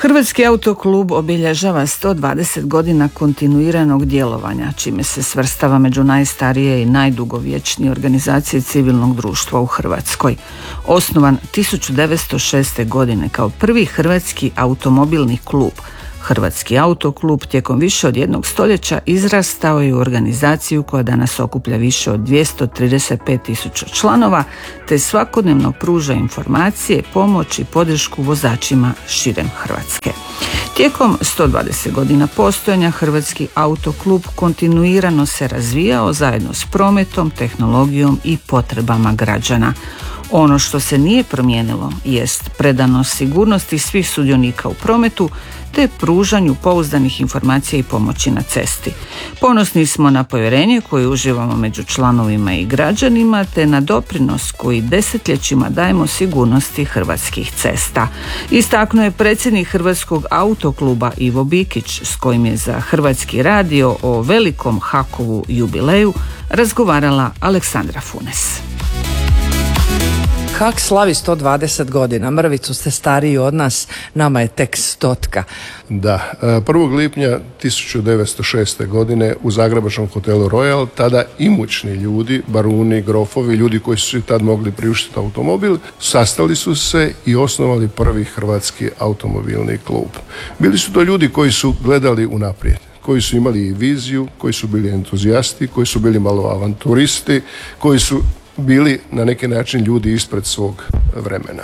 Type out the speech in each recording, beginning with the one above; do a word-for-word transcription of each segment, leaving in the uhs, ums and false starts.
Hrvatski autoklub obilježava sto dvadeset godina kontinuiranog djelovanja, čime se svrstava među najstarije i najdugovječnije organizacije civilnog društva u Hrvatskoj. Osnovan tisuću devetsto šeste. godine kao prvi hrvatski automobilni klub, Hrvatski autoklub tijekom više od jednog stoljeća izrastao je u organizaciju koja danas okuplja više od dvjesto trideset pet tisuća članova, te svakodnevno pruža informacije, pomoć i podršku vozačima širom Hrvatske. Tijekom sto dvadeset godina postojanja Hrvatski autoklub kontinuirano se razvijao zajedno s prometom, tehnologijom i potrebama građana. Ono što se nije promijenilo jest predanost sigurnosti svih sudionika u prometu te pružanju pouzdanih informacija i pomoći na cesti. Ponosni smo na povjerenje koje uživamo među članovima i građanima te na doprinos koji desetljećima dajemo sigurnosti hrvatskih cesta. Istaknuo je predsjednik Hrvatskog autokluba Ivo Bikić, s kojim je za Hrvatski radio o velikom Hakovu jubileju razgovarala Aleksandra Funes. Hak slavi sto dvadeset godina, mrvicu ste stariji od nas, nama je tek stotka. Da, prvog lipnja tisuću devetsto šeste. godine u zagrebačkom hotelu Royal, tada imućni ljudi, baruni, grofovi, ljudi koji su tad mogli priuštiti automobil, sastali su se i osnovali prvi Hrvatski automobilni klub. Bili su to ljudi koji su gledali unaprijed, koji su imali i viziju, koji su bili entuzijasti, koji su bili malo avanturisti, koji su bili na neki način ljudi ispred svog vremena.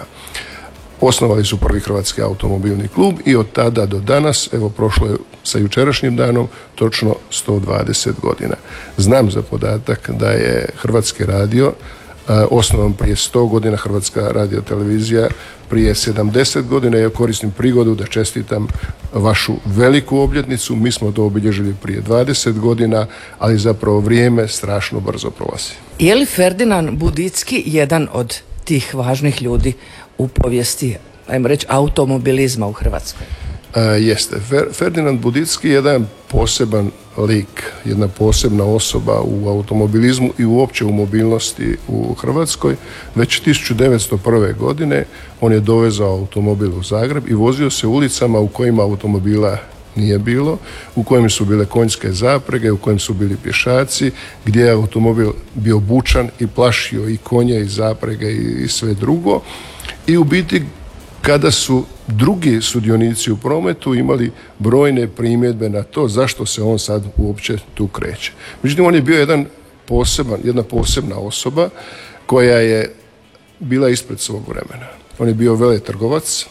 Osnovali su prvi Hrvatski automobilni klub i od tada do danas, evo prošlo je sa jučerašnjim danom, točno sto dvadeset godina. Znam za podatak da je Hrvatski radio osnovan prije sto godina, Hrvatska radiotelevizija prije sedamdeset godina. Ja koristim prigodu da čestitam vašu veliku obljetnicu. Mi smo to obilježili prije dvadeset godina, ali zapravo vrijeme strašno brzo prolazi. Je li Ferdinand Budicki jedan od tih važnih ljudi u povijesti, ajmo reći, automobilizma u Hrvatskoj? E, jeste. Fer, Ferdinand Budicki je jedan poseban lik, jedna posebna osoba u automobilizmu i uopće u mobilnosti u Hrvatskoj. Već tisuću devetsto prve. godine on je dovezao automobil u Zagreb i vozio se ulicama u kojima automobila nije bilo, u kojem su bile konjske zaprege, u kojem su bili pješaci, gdje je automobil bio bučan i plašio i konje i zaprege i sve drugo. I u biti kada su drugi sudionici u prometu imali brojne primjedbe na to zašto se on sad uopće tu kreće. Međutim, on je bio jedan poseban, jedna posebna osoba koja je bila ispred svog vremena. On je bio veletrgovac,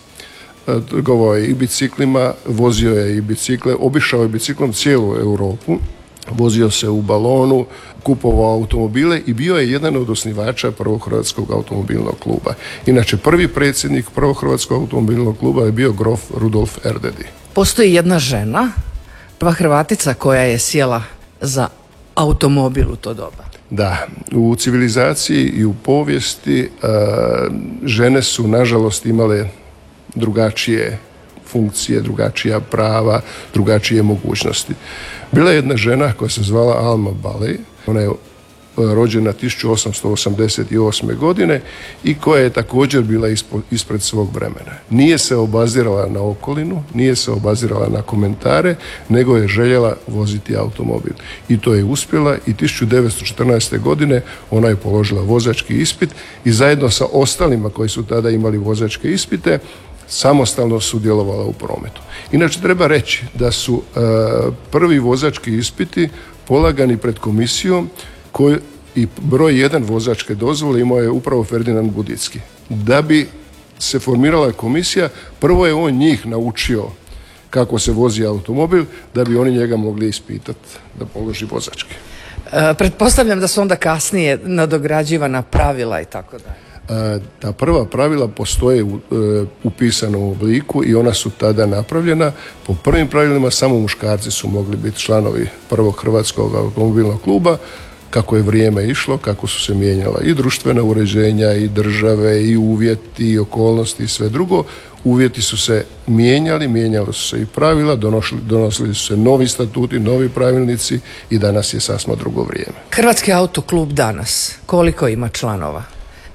trgovao je i biciklima, vozio je i bicikle, obišao je biciklom cijelu Europu, vozio se u balonu, kupovao automobile i bio je jedan od osnivača prvog Hrvatskog automobilnog kluba. Inače, prvi predsjednik prvog Hrvatskog automobilnog kluba je bio grof Rudolf Erdődy. Postoji jedna žena, prva Hrvatica koja je sjela za automobil u to doba. Da, u civilizaciji i u povijesti a, žene su nažalost imale drugačije funkcije, drugačija prava, drugačije mogućnosti. Bila je jedna žena koja se zvala Alma Balej, ona je rođena tisuću osamsto osamdeset osme. godine i koja je također bila ispred svog vremena. Nije se obazirala na okolinu, nije se obazirala na komentare, nego je željela voziti automobil. I to je uspjela i tisuću devetsto četrnaeste. godine ona je položila vozački ispit i zajedno sa ostalima koji su tada imali vozačke ispite samostalno sudjelovala u prometu. Inače, treba reći da su e, prvi vozački ispiti polagani pred komisijom koji i broj jedan vozačke dozvole imao je upravo Ferdinand Budicki. Da bi se formirala komisija, prvo je on njih naučio kako se vozi automobil, da bi oni njega mogli ispitati da položi vozački. E, pretpostavljam da su onda kasnije nadograđivana pravila i tako dalje. Ta prva pravila postoje u, u pisanom obliku i ona su tada napravljena. Po prvim pravilima samo muškarci su mogli biti članovi prvog Hrvatskog automobilnog kluba. Kako je vrijeme išlo, kako su se mijenjala i društvena uređenja i države i uvjeti i okolnosti i sve drugo, uvjeti su se mijenjali, mijenjali su se i pravila, donosili, donosili su se novi statuti, novi pravilnici i danas je sasma drugo vrijeme. Hrvatski autoklub danas, koliko ima članova?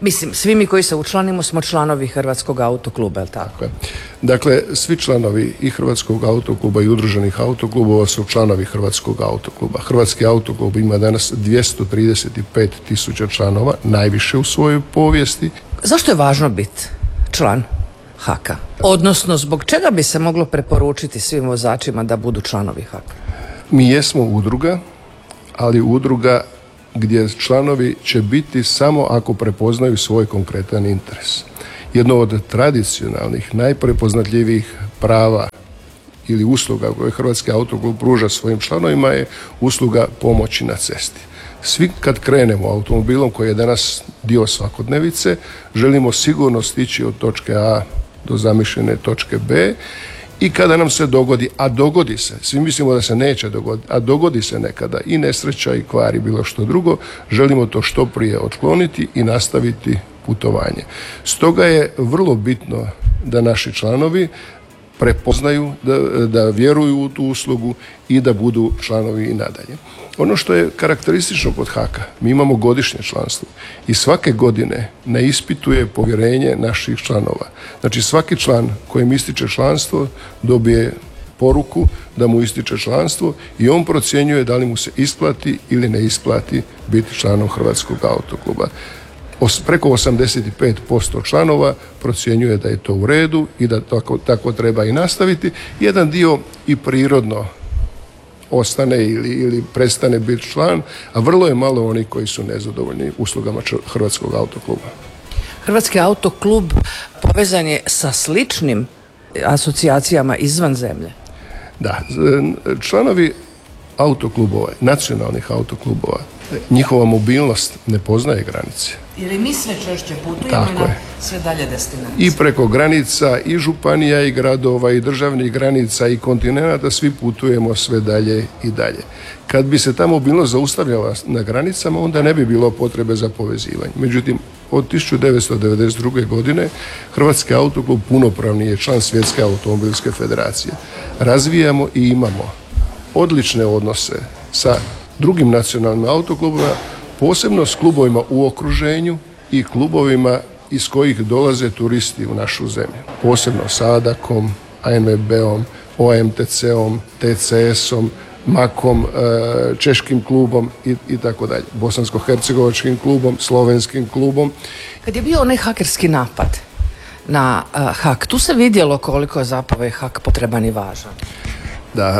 Mislim, svi mi koji se učlanimo smo članovi Hrvatskog autokluba, je li tako? Dakle, dakle, svi članovi i Hrvatskog autokluba i udruženih autoklubova su članovi Hrvatskog autokluba. Hrvatski autoklub ima danas dvjesto trideset pet tisuća članova, najviše u svojoj povijesti. Zašto je važno biti član Haka? Odnosno, zbog čega bi se moglo preporučiti svim vozačima da budu članovi Haka? Mi jesmo udruga, ali udruga gdje članovi će biti samo ako prepoznaju svoj konkretan interes. Jedno od tradicionalnih, najprepoznatljivijih prava ili usluga koje Hrvatski autoklub pruža svojim članovima je usluga pomoći na cesti. Svi kad krenemo automobilom koji je danas dio svakodnevice, želimo sigurno stići od točke A do zamišljene točke B i kada nam se dogodi, a dogodi se, svi mislimo da se neće dogoditi, a dogodi se nekada i nesreća i kvari bilo što drugo, želimo to što prije otkloniti i nastaviti putovanje. Stoga je vrlo bitno da naši članovi prepoznaju, da, da vjeruju u tu uslugu i da budu članovi i nadalje. Ono što je karakteristično kod Haka, mi imamo godišnje članstvo i svake godine ne ispituje povjerenje naših članova. Znači svaki član kojem ističe članstvo dobije poruku da mu ističe članstvo i on procjenjuje da li mu se isplati ili ne isplati biti članom Hrvatskog autokluba. Os, preko osamdeset pet posto članova procjenjuje da je to u redu i da tako, tako treba i nastaviti. Jedan dio i prirodno ostane ili, ili prestane biti član, a vrlo je malo onih koji su nezadovoljni uslugama Hrvatskog autokluba. Hrvatski autoklub povezan je sa sličnim asocijacijama izvan zemlje. Da, članovi autoklubova, nacionalnih autoklubova, njihova mobilnost ne poznaje granice. Jer i mi sve češće putujemo Tako na je. sve dalje destinacije. I preko granica, i županija, i gradova, i državnih granica, i kontinenata, svi putujemo sve dalje i dalje. Kad bi se ta mobilnost zaustavljala na granicama, onda ne bi bilo potrebe za povezivanje. Međutim, od tisuću devetsto devedeset druge. godine Hrvatski autoklub punopravni je član Svjetske automobilske federacije. Razvijamo i imamo odlične odnose sa drugim nacionalnim autoklubima, posebno s klubovima u okruženju i klubovima iz kojih dolaze turisti u našu zemlju. Posebno s Adakom, A N V B-om, O M T C-om, T C S-om, Makom, Češkim klubom i, i tako dalje. Bosansko-hercegovačkim klubom, Slovenskim klubom. Kad je bio onaj hakerski napad na uh, Hak, tu se vidjelo koliko je zapravo Hak potreban i važan. Da,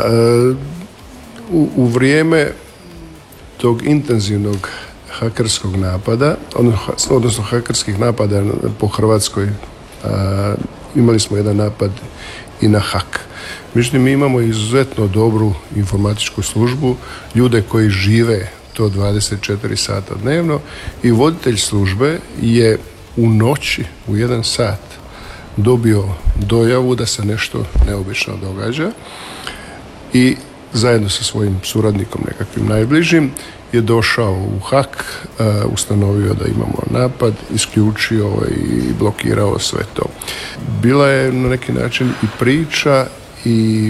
u, u vrijeme tog intenzivnog hakerskog napada, odnosno hakerskih napada po Hrvatskoj, a, imali smo jedan napad i na Hak. Međutim, mi imamo izuzetno dobru informatičku službu, ljude koji žive to dvadeset četiri sata dnevno i voditelj službe je u noći, u jedan sat, dobio dojavu da se nešto neobično događa i zajedno sa svojim suradnikom nekakvim najbližim je došao u Hak, uh, ustanovio da imamo napad, isključio i blokirao sve to. Bila je na neki način i priča i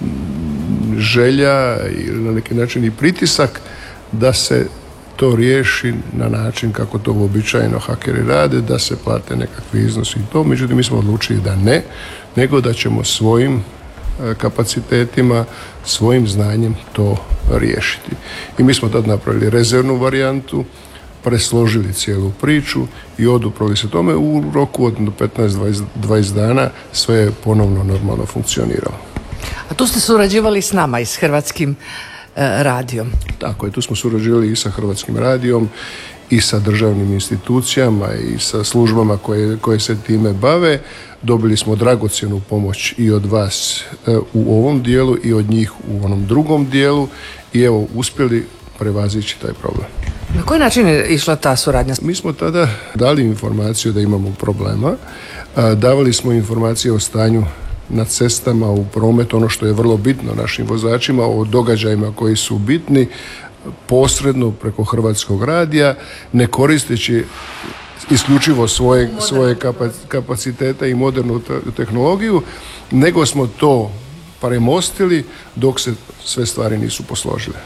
želja i na neki način i pritisak da se to riješi na način kako to uobičajeno hakeri rade, da se plate nekakvi iznosi i to. Međutim, mi smo odlučili da ne, nego da ćemo svojim kapacitetima, svojim znanjem to riješiti. I mi smo tad napravili rezervnu varijantu, presložili cijelu priču i oduprli se tome. U roku od petnaest do dvadeset dana sve je ponovno normalno funkcioniralo. A tu ste surađivali s nama i s Hrvatskim e, radijom. Tako je, tu smo surađivali i sa Hrvatskim radijom i sa državnim institucijama i sa službama koje, koje se time bave. Dobili smo dragocjenu pomoć i od vas e, u ovom dijelu i od njih u onom drugom dijelu i evo uspjeli prevazići taj problem. Na koji način je išla ta suradnja? Mi smo tada dali informaciju da imamo problema, a, davali smo informacije o stanju na cestama, u prometu, ono što je vrlo bitno našim vozačima, o događajima koji su bitni, posredno preko Hrvatskog radija, ne koristeći isključivo svoje, svoje kapacitete i modernu tehnologiju, nego smo to premostili dok se sve stvari nisu posložile.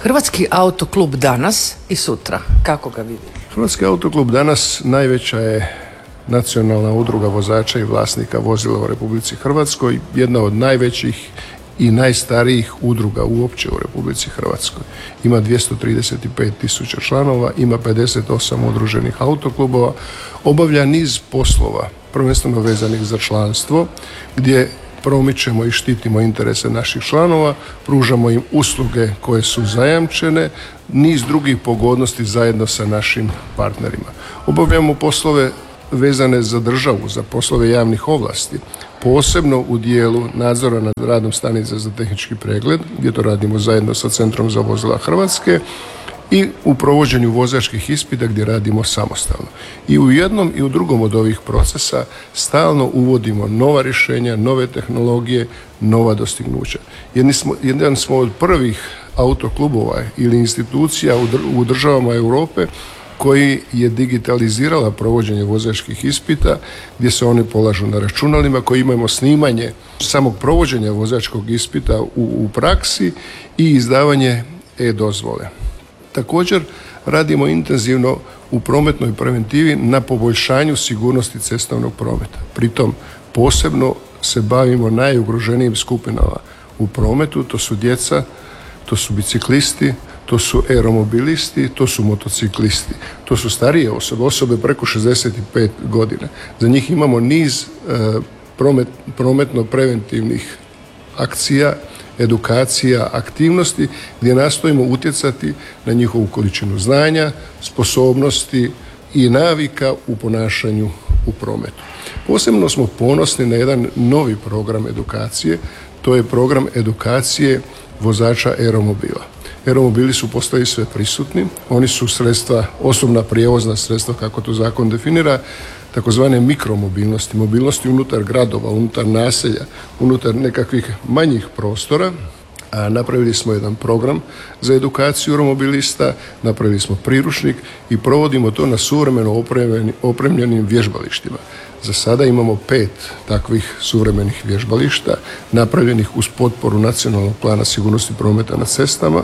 Hrvatski autoklub danas i sutra, kako ga vidite? Hrvatski autoklub danas najveća je nacionalna udruga vozača i vlasnika vozila u Republici Hrvatskoj, jedna od najvećih i najstarijih udruga uopće u Republici Hrvatskoj. Ima dvjesto trideset pet tisuća članova, ima pedeset osam udruženih autoklubova, obavlja niz poslova, prvenstveno vezanih za članstvo, gdje promičemo i štitimo interese naših članova, pružamo im usluge koje su zajamčene, niz drugih pogodnosti zajedno sa našim partnerima. Obavljamo poslove vezane za državu, za poslove javnih ovlasti, posebno u dijelu nadzora nad radom stanice za tehnički pregled, gdje to radimo zajedno sa Centrom za vozila Hrvatske, i u provođenju vozačkih ispita gdje radimo samostalno. I u jednom i u drugom od ovih procesa stalno uvodimo nova rješenja, nove tehnologije, nova dostignuća. Jedni smo, jedan smo od prvih autoklubova ili institucija u državama Europe koji je digitalizirala provođenje vozačkih ispita, gdje se oni polažu na računalima, koji imamo snimanje samog provođenja vozačkog ispita u, u praksi i izdavanje e-dozvole. Također radimo intenzivno u prometnoj preventivi na poboljšanju sigurnosti cestovnog prometa. Pritom posebno se bavimo najugroženijim skupinama u prometu, to su djeca, to su biciklisti, to su aeromobilisti, to su motociklisti, to su starije osobe, osobe preko šezdeset pet godina. Za njih imamo niz e, promet, prometno-preventivnih akcija, edukacija, aktivnosti gdje nastojimo utjecati na njihovu količinu znanja, sposobnosti i navika u ponašanju u prometu. Posebno smo ponosni na jedan novi program edukacije, to je program edukacije vozača aeromobila. Aeromobili su postali sve prisutni, oni su sredstva, osobna prijevozna sredstva, kako to zakon definira, takozvane mikromobilnosti, mobilnosti unutar gradova, unutar naselja, unutar nekakvih manjih prostora. A napravili smo jedan program za edukaciju aeromobilista, napravili smo priručnik i provodimo to na suvremeno opremljenim vježbalištima. Za sada imamo pet takvih suvremenih vježbališta, napravljenih uz potporu Nacionalnog plana sigurnosti prometa na cestama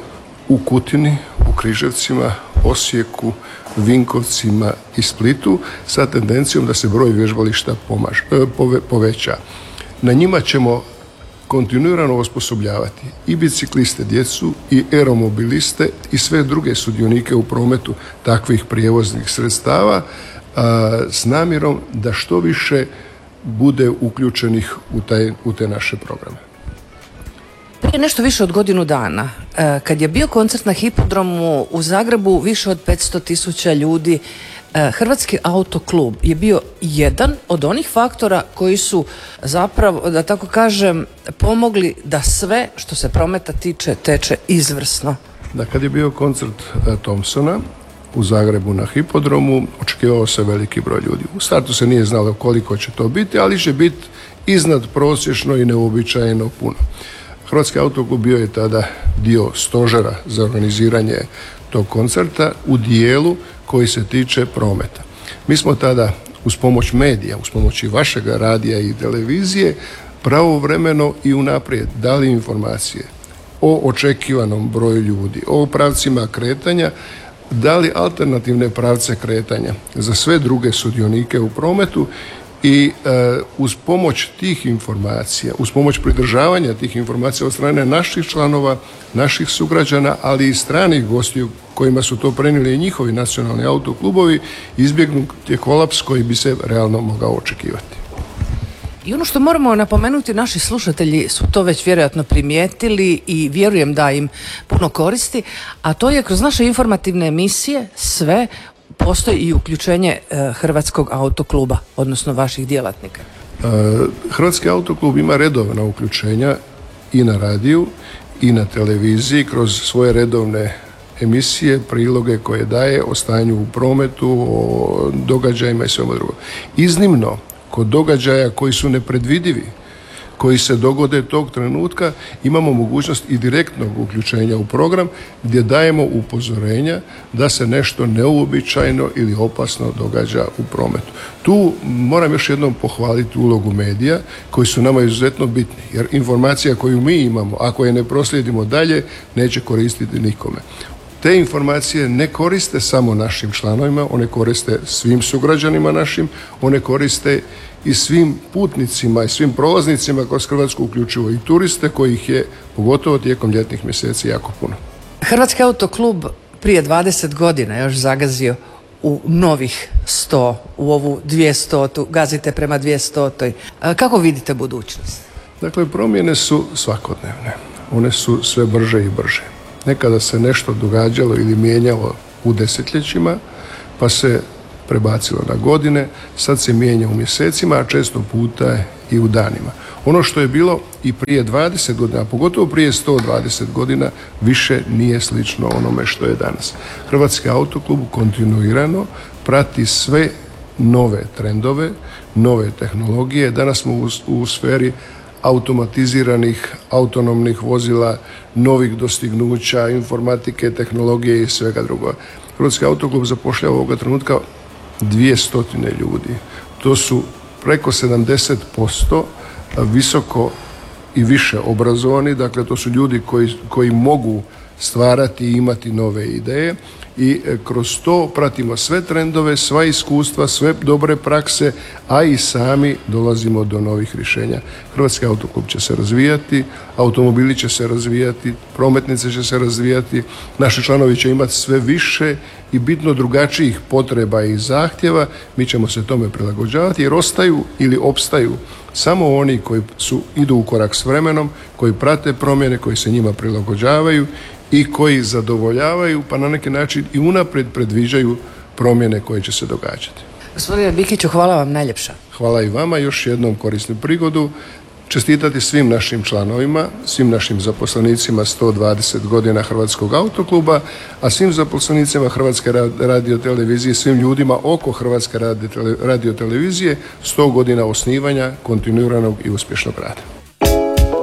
u Kutini, u Križevcima, Osijeku, Vinkovcima i Splitu, sa tendencijom da se broj vježbališta pomaž, pove, poveća. Na njima ćemo kontinuirano osposobljavati i bicikliste, djecu, i aeromobiliste i sve druge sudionike u prometu takvih prijevoznih sredstava, a, s namjerom da što više bude uključenih u, taj, u te naše programe. Prije nešto više od godinu dana, kad je bio koncert na Hipodromu u Zagrebu, više od petsto tisuća ljudi, Hrvatski autoklub je bio jedan od onih faktora koji su zapravo, da tako kažem, pomogli da sve što se prometa tiče teče izvrsno. Da, kad je bio koncert Thompsona u Zagrebu na Hipodromu, očekivao se veliki broj ljudi. U startu se nije znalo koliko će to biti, ali će biti iznad prosječno i neuobičajeno puno. Hrvatski autoklub bio je tada dio stožera za organiziranje tog koncerta u dijelu koji se tiče prometa. Mi smo tada uz pomoć medija, uz pomoć i vašeg radija i televizije, pravovremeno i unaprijed dali informacije o očekivanom broju ljudi, o pravcima kretanja, dali alternativne pravce kretanja za sve druge sudionike u prometu i e, uz pomoć tih informacija, uz pomoć pridržavanja tih informacija od strane naših članova, naših sugrađana, ali i stranih gostiju kojima su to prenijeli i njihovi nacionalni autoklubovi, izbjegnut je kolaps koji bi se realno mogao očekivati. I ono što moramo napomenuti, naši slušatelji su to već vjerojatno primijetili i vjerujem da im puno koristi, a to je kroz naše informativne emisije sve postoji i uključenje e, Hrvatskog autokluba, odnosno vaših djelatnika. E, Hrvatski autoklub ima redovna uključenja i na radiju i na televiziji kroz svoje redovne emisije, priloge koje daje o stanju u prometu, o događajima i svemu drugom. Iznimno, kod događaja koji su nepredvidivi, koji se dogode tog trenutka, imamo mogućnost i direktnog uključenja u program gdje dajemo upozorenja da se nešto neuobičajeno ili opasno događa u prometu. Tu moram još jednom pohvaliti ulogu medija koji su nama izuzetno bitni, jer informacija koju mi imamo, ako je ne proslijedimo dalje, neće koristiti nikome. Te informacije ne koriste samo našim članovima, one koriste svim sugrađanima našim, one koriste i svim putnicima i svim prolaznicima kroz Hrvatsku, uključivo i turiste kojih je pogotovo tijekom ljetnih mjeseci jako puno. Hrvatski autoklub prije dvadeset godina još zagazio u novih sto, u ovu dvjestotu, gazite prema dvjestotoj. Kako vidite budućnost? Dakle, promjene su svakodnevne. One su sve brže i brže. Nekada se nešto događalo ili mijenjalo u desetljećima, pa se prebacilo na godine, sad se mijenja u mjesecima, a često puta i u danima. Ono što je bilo i prije dvadeset godina, a pogotovo prije sto dvadeset godina, više nije slično onome što je danas. Hrvatski autoklub kontinuirano prati sve nove trendove, nove tehnologije. Danas smo u, u sferi automatiziranih, autonomnih vozila, novih dostignuća, informatike, tehnologije i svega drugoga. Hrvatski autoklub zapošljava ovoga trenutka dvije stotine ljudi. To su preko sedamdeset posto visoko i više obrazovani, dakle to su ljudi koji, koji mogu stvarati i imati nove ideje i kroz to pratimo sve trendove, sva iskustva, sve dobre prakse, a i sami dolazimo do novih rješenja. Hrvatski autoklub će se razvijati, automobili će se razvijati, prometnice će se razvijati, naši članovi će imati sve više i bitno drugačijih potreba i zahtjeva, mi ćemo se tome prilagođavati jer ostaju ili opstaju samo oni koji su, idu u korak s vremenom, koji prate promjene, koji se njima prilagođavaju i koji zadovoljavaju, pa na neki način i unaprijed predviđaju promjene koje će se događati. Gospodine Bikiću, hvala vam najljepša. Hvala i vama, još jednom koristim prigodu čestitati svim našim članovima, svim našim zaposlenicima sto dvadeset godina Hrvatskog autokluba, a svim zaposlenicima Hrvatske radiotelevizije, svim ljudima oko Hrvatske radiotelevizije sto godina osnivanja, kontinuiranog i uspješnog rada.